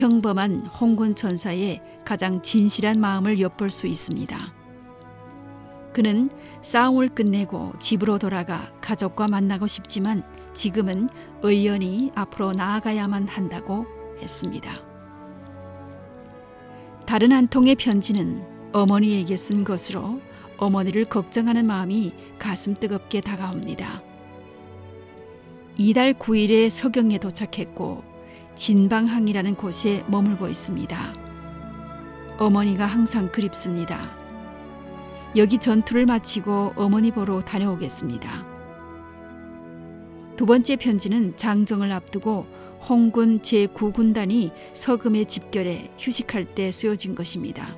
평범한 홍군 전사의 가장 진실한 마음을 엿볼 수 있습니다. 그는 싸움을 끝내고 집으로 돌아가 가족과 만나고 싶지만 지금은 의연히 앞으로 나아가야만 한다고 했습니다. 다른 한 통의 편지는 어머니에게 쓴 것으로 어머니를 걱정하는 마음이 가슴 뜨겁게 다가옵니다. 이달 9일에 서경에 도착했고 진방항이라는 곳에 머물고 있습니다. 어머니가 항상 그립습니다. 여기 전투를 마치고 어머니 보러 다녀오겠습니다. 두 번째 편지는 장정을 앞두고 홍군 제9군단이 서금에 집결해 휴식할 때 쓰여진 것입니다.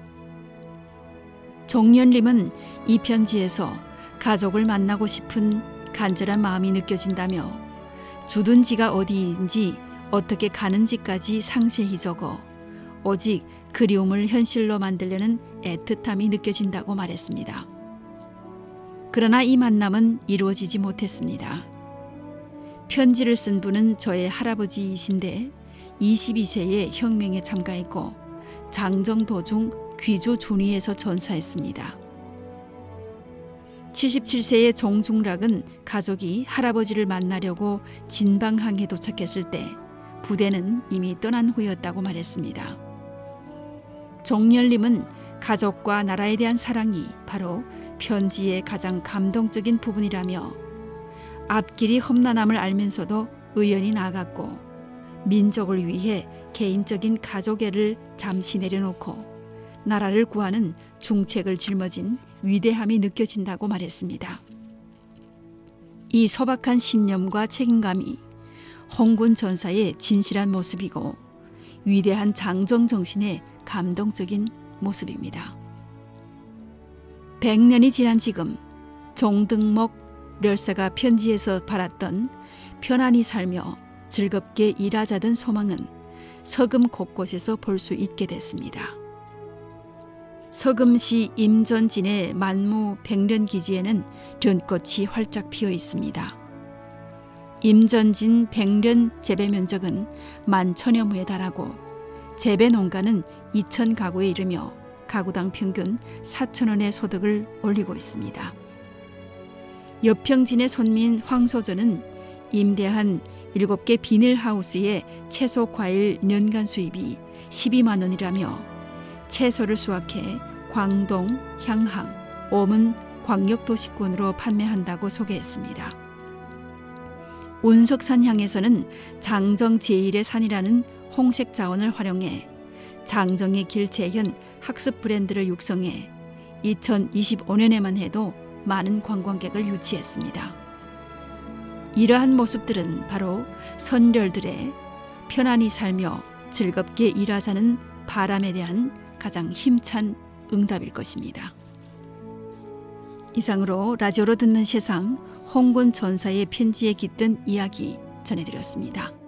종년림은 이 편지에서 가족을 만나고 싶은 간절한 마음이 느껴진다며 주둔지가 어디인지 어떻게 가는지까지 상세히 적어 오직 그리움을 현실로 만들려는 애틋함이 느껴진다고 말했습니다. 그러나 이 만남은 이루어지지 못했습니다. 편지를 쓴 분은 저의 할아버지이신데 22세에 혁명에 참가했고 장정 도중 귀조 준위에서 전사했습니다. 77세의 종중락은 가족이 할아버지를 만나려고 진방항에 도착했을 때 부대는 이미 떠난 후였다고 말했습니다. 종렬님은 가족과 나라에 대한 사랑이 바로 편지의 가장 감동적인 부분이라며 앞길이 험난함을 알면서도 의연히 나아갔고 민족을 위해 개인적인 가족애를 잠시 내려놓고 나라를 구하는 중책을 짊어진 위대함이 느껴진다고 말했습니다. 이 소박한 신념과 책임감이 홍군 전사의 진실한 모습이고 위대한 장정 정신의 감동적인 모습입니다. 100년이 지난 지금 종등목 멸사가 편지에서 바랐던 편안히 살며 즐겁게 일하자던 소망은 서금 곳곳에서 볼 수 있게 됐습니다. 서금시 임전진의 만무 백련기지에는 련꽃이 활짝 피어 있습니다. 임전진 백련 재배 면적은 10,000여 무에 달하고 재배 농가는 2,000가구에 이르며 가구당 평균 4,000원의 소득을 올리고 있습니다. 여평진의 손민 황소전은 임대한 7개 비닐하우스의 채소 과일 연간 수입이 12만 원이라며 채소를 수확해 광동, 향항, 오문 광역도시권으로 판매한다고 소개했습니다. 운석산향에서는 장정 제1의 산이라는 홍색 자원을 활용해 장정의 길 재현 학습 브랜드를 육성해 2025년에만 해도 많은 관광객을 유치했습니다. 이러한 모습들은 바로 선렬들의 편안히 살며 즐겁게 일하자는 바람에 대한 가장 힘찬 응답일 것입니다. 이상으로 라디오로 듣는 세상 홍군 전사의 편지에 깃든 이야기 전해드렸습니다.